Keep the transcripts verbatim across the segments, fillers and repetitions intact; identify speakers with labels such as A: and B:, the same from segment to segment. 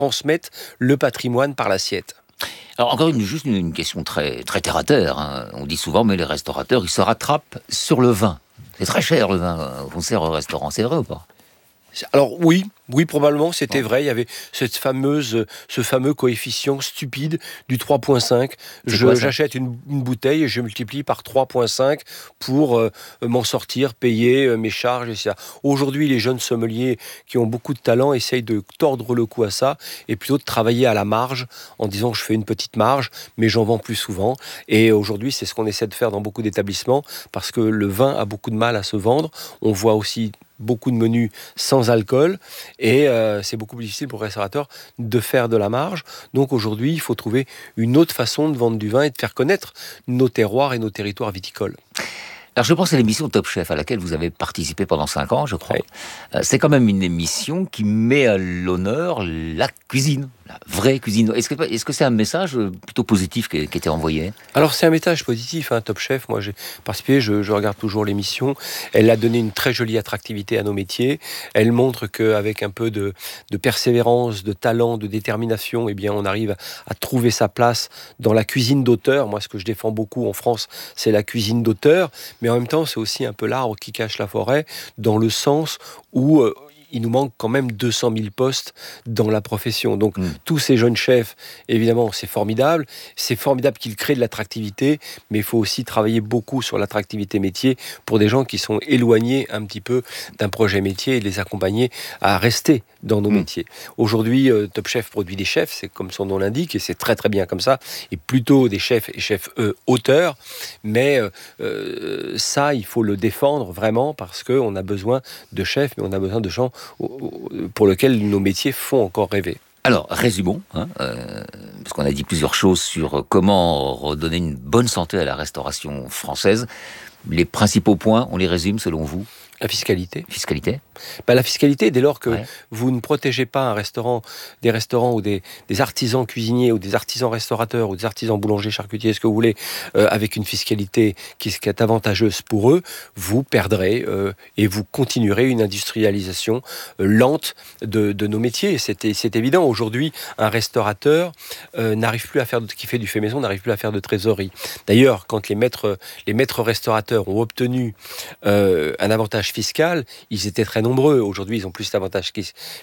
A: transmettent le patrimoine par l'assiette.
B: Alors encore une, juste une, une question très, très terre à terre. Hein. On dit souvent, mais les restaurateurs, ils se rattrapent sur le vin. C'est très cher le vin qu'on sert au restaurant, c'est vrai ou pas ?
A: Alors oui, oui probablement c'était vrai. Il y avait cette fameuse, ce fameux coefficient stupide du trois virgule cinq. Je, quoi, j'achète une, une bouteille et je multiplie par trois virgule cinq pour euh, m'en sortir, payer euh, mes charges et ça. Aujourd'hui, les jeunes sommeliers qui ont beaucoup de talent essayent de tordre le cou à ça et plutôt de travailler à la marge en disant je fais une petite marge, mais j'en vends plus souvent. Et aujourd'hui, c'est ce qu'on essaie de faire dans beaucoup d'établissements parce que le vin a beaucoup de mal à se vendre. On voit aussi beaucoup de menus sans alcool et euh, c'est beaucoup plus difficile pour le restaurateur de faire de la marge. Donc aujourd'hui, il faut trouver une autre façon de vendre du vin et de faire connaître nos terroirs et nos territoires viticoles.
B: Alors je pense à l'émission Top Chef à laquelle vous avez participé pendant cinq ans, je crois. Oui. C'est quand même une émission qui met à l'honneur la cuisine, la vraie cuisine. Est-ce que, est-ce que c'est un message plutôt positif qui, qui était envoyé ?
A: Alors c'est un message positif, hein, Top Chef. Moi j'ai participé, je, je regarde toujours l'émission. Elle a donné une très jolie attractivité à nos métiers. Elle montre qu'avec un peu de, de persévérance, de talent, de détermination, eh bien on arrive à trouver sa place dans la cuisine d'auteur. Moi ce que je défends beaucoup en France, c'est la cuisine d'auteur. Mais en même temps, c'est aussi un peu l'arbre qui cache la forêt, dans le sens où euh, il nous manque quand même deux cent mille postes dans la profession. Donc, mmh. tous ces jeunes chefs, évidemment, c'est formidable. C'est formidable qu'ils créent de l'attractivité, mais il faut aussi travailler beaucoup sur l'attractivité métier pour des gens qui sont éloignés un petit peu d'un projet métier et de les accompagner à rester dans nos mmh. métiers. Aujourd'hui, euh, Top Chef produit des chefs, c'est comme son nom l'indique, et c'est très très bien comme ça, et plutôt des chefs et chefs euh, auteurs, mais euh, euh, ça, il faut le défendre vraiment parce qu'on a besoin de chefs, mais on a besoin de gens pour lesquels nos métiers font encore rêver.
B: Alors, résumons, hein, euh, parce qu'on a dit plusieurs choses sur comment redonner une bonne santé à la restauration française. Les principaux points, on les résume selon vous ?
A: La fiscalité.
B: Fiscalité.
A: Ben, la fiscalité, dès lors que
B: ouais.
A: vous ne protégez pas un restaurant, des restaurants ou des, des artisans cuisiniers ou des artisans restaurateurs ou des artisans boulangers, charcutiers, ce que vous voulez, euh, avec une fiscalité qui, qui est avantageuse pour eux, vous perdrez euh, et vous continuerez une industrialisation euh, lente de, de nos métiers. C'est, c'est évident. Aujourd'hui, un restaurateur euh, n'arrive plus à faire, de, qui fait du fait maison, n'arrive plus à faire de trésorerie. D'ailleurs, quand les maîtres, les maîtres restaurateurs ont obtenu euh, un avantage fiscal, ils étaient très nombreux. Aujourd'hui, ils ont plus d'avantages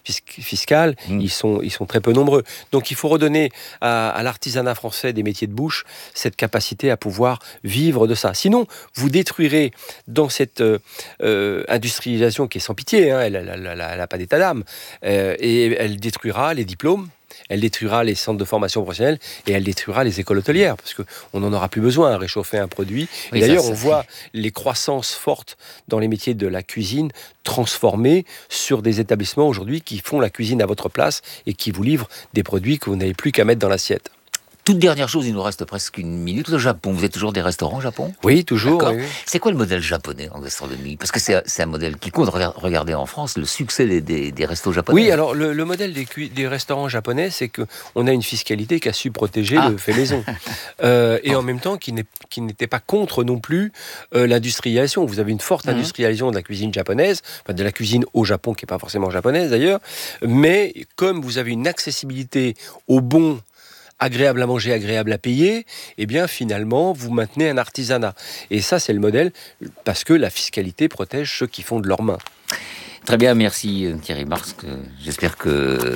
A: fiscal. Mmh. Ils sont, ils sont très peu nombreux. Donc, il faut redonner à, à l'artisanat français des métiers de bouche cette capacité à pouvoir vivre de ça. Sinon, vous détruirez dans cette euh, industrialisation qui est sans pitié, hein, elle n'a pas d'état d'âme, euh, et elle détruira les diplômes. Elle détruira les centres de formation professionnelle et elle détruira les écoles hôtelières parce qu'on n'en aura plus besoin à réchauffer un produit. Oui, et d'ailleurs, ça, ça, on voit les croissances fortes dans les métiers de la cuisine transformées sur des établissements aujourd'hui qui font la cuisine à votre place et qui vous livrent des produits que vous n'avez plus qu'à mettre dans l'assiette.
B: Toute dernière chose, il nous reste presque une minute. Le Japon, vous êtes toujours des restaurants au Japon ?
A: Oui, toujours. Oui.
B: C'est quoi le modèle japonais en gastronomie ? Parce que c'est, c'est un modèle qui compte. Regardez en France, le succès des, des, des restos japonais.
A: Oui, alors le, le modèle des, des restaurants japonais, c'est qu'on a une fiscalité qui a su protéger ah. le fait maison. euh, et en même temps, qui, n'est, qui n'était pas contre non plus euh, l'industrialisation. Vous avez une forte mmh. industrialisation de la cuisine japonaise, enfin de la cuisine au Japon, qui n'est pas forcément japonaise d'ailleurs. Mais comme vous avez une accessibilité aux bons, agréable à manger, agréable à payer, eh bien finalement vous maintenez un artisanat. Et ça c'est le modèle parce que la fiscalité protège ceux qui font de leurs mains.
B: Très bien, merci Thierry Marx. J'espère que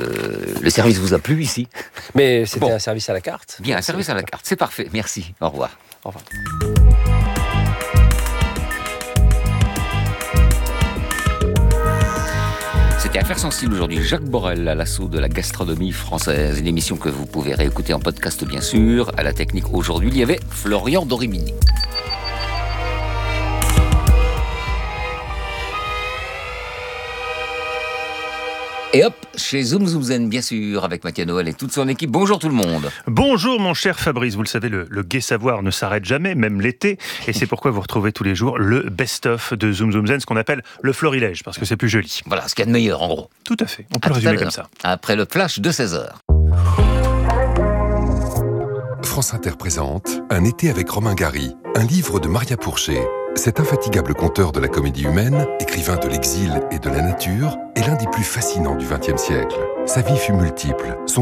B: le service vous a plu ici.
A: Mais c'était bon. Un service à la carte.
B: Bien, un service à la carte, c'est parfait. Merci, au revoir.
A: Au revoir.
B: C'était Affaires sensibles aujourd'hui. Jacques Borel à l'assaut de la gastronomie française. Une émission que vous pouvez réécouter en podcast bien sûr. À la technique aujourd'hui, il y avait Florian Dorimini. Et hop, chez Zoom Zoom Zen, bien sûr, avec Mathieu Noël et toute son équipe. Bonjour tout le monde.
C: Bonjour mon cher Fabrice, vous le savez, le, le gai savoir ne s'arrête jamais, même l'été. Et c'est pourquoi vous retrouvez tous les jours le best-of de Zoom Zoom Zen, ce qu'on appelle le florilège, parce que c'est plus joli.
B: Voilà, ce qu'il y a de meilleur en gros.
C: Tout à fait, on peut le résumer comme ça.
B: Après le flash de seize heures.
D: France Inter présente Un été avec Romain Gary. Un livre de Maria Pourchet. Cet infatigable conteur de la comédie humaine, écrivain de l'exil et de la nature, est l'un des plus fascinants du vingtième siècle. Sa vie fut multiple. Son